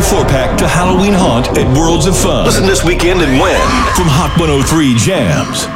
4-pack to Halloween Haunt at Worlds of Fun. Listen this weekend and win. From Hot 103 Jams.